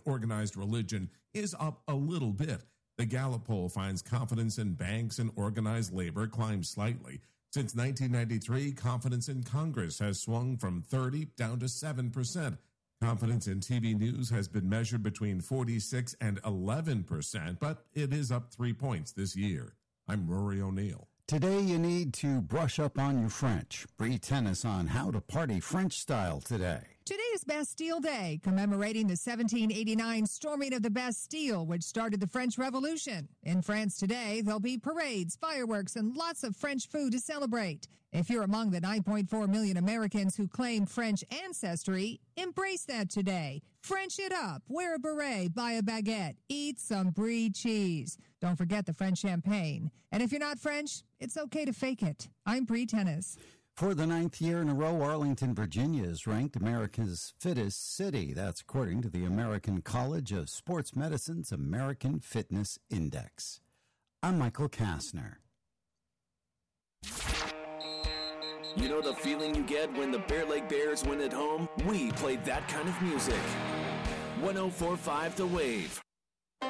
organized religion is up a little bit. The Gallup poll finds confidence in banks and organized labor climbs slightly. Since 1993, confidence in Congress has swung from 30 down to 7%. Confidence in TV news has been measured between 46 and 11%, but it is up 3 points this year. I'm Rory O'Neill. Today you need to brush up on your French. Bree Tennis on how to party French style today. Today is Bastille Day, commemorating the 1789 storming of the Bastille, which started the French Revolution. In France today, there'll be parades, fireworks, and lots of French food to celebrate. If you're among the 9.4 million Americans who claim French ancestry, embrace that today. French it up, wear a beret, buy a baguette, eat some brie cheese. Don't forget the French champagne. And if you're not French, it's okay to fake it. I'm Bree Tennis. For the 9th year in a row, Arlington, Virginia is ranked America's fittest city. That's according to the American College of Sports Medicine's American Fitness Index. I'm Michael Kastner. You know the feeling you get when the Bear Lake Bears win at home? We played that kind of music. 104.5 The Wave.